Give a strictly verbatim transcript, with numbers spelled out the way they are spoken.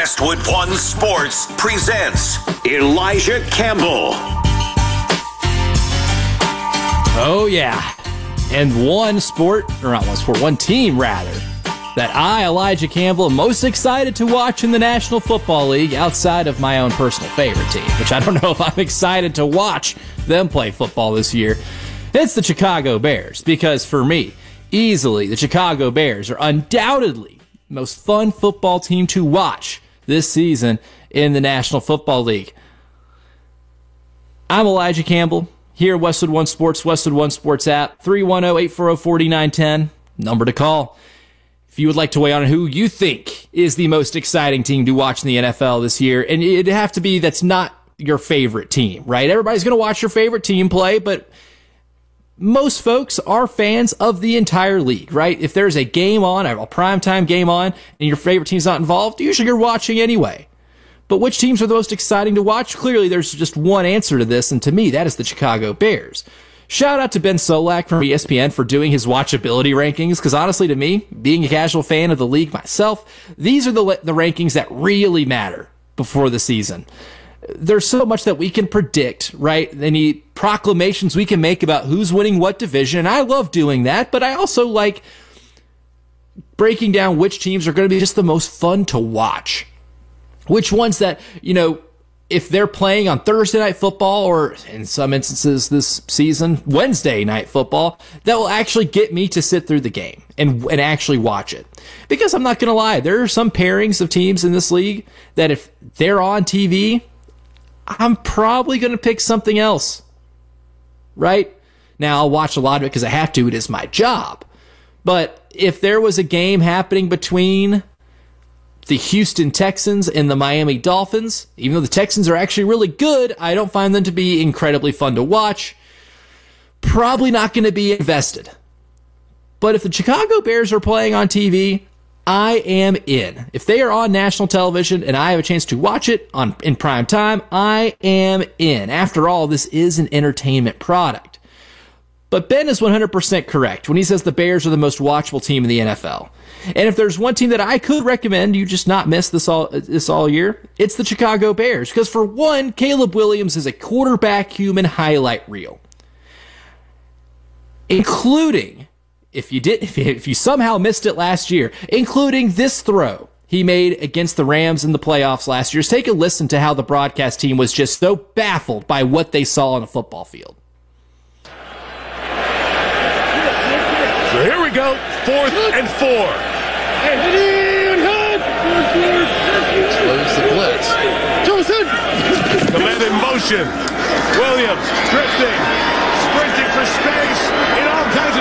Westwood One Sports presents Elijah Campbell. Oh, yeah. And one sport, or not one sport, one team, rather, that I, Elijah Campbell, am most excited to watch in the National Football League outside of my own personal favorite team, which I don't know if I'm excited to watch them play football this year. It's the Chicago Bears, because for me, easily, the Chicago Bears are undoubtedly the most fun football team to watch this season in the National Football League. I'm Elijah Campbell, here at Westwood One Sports, Westwood One Sports app, three one zero, eight four zero, four nine one zero, number to call. If you would like to weigh on who you think is the most exciting team to watch in the N F L this year, and it'd have to be that's not your favorite team, right? Everybody's going to watch your favorite team play, but most folks are fans of the entire league, right? If there's a game on, a primetime game on, and your favorite team's not involved, usually you're watching anyway. But which teams are the most exciting to watch? Clearly, there's just one answer to this, and to me, that is the Chicago Bears. Shout out to Ben Solak from E S P N for doing his watchability rankings, because honestly, to me, being a casual fan of the league myself, these are the, the rankings that really matter before the season. There's so much that we can predict, right? Any proclamations we can make about who's winning what division, and I love doing that, but I also like breaking down which teams are going to be just the most fun to watch. Which ones that, you know, if they're playing on Thursday Night Football, or in some instances this season, Wednesday Night Football, that will actually get me to sit through the game and, and actually watch it. Because I'm not going to lie, there are some pairings of teams in this league that if they're on T V, I'm probably going to pick something else, right? Now, I'll watch a lot of it because I have to. It is my job. But if there was a game happening between the Houston Texans and the Miami Dolphins, even though the Texans are actually really good, I don't find them to be incredibly fun to watch. Probably not going to be invested. But if the Chicago Bears are playing on T V, I am in. If they are on national television and I have a chance to watch it on in prime time, I am in. After all, this is an entertainment product. But Ben is one hundred percent correct when he says the Bears are the most watchable team in the N F L. And if there's one team that I could recommend you just not miss this all this all year, it's the Chicago Bears. Because for one, Caleb Williams is a quarterback human highlight reel. Including, if you did, if you, if you somehow missed it last year, including this throw he made against the Rams in the playoffs last year. Just take a listen to how the broadcast team was just so baffled by what they saw on a football field. So here we go, fourth and four. Slows the blitz. Command in motion. Williams drifting.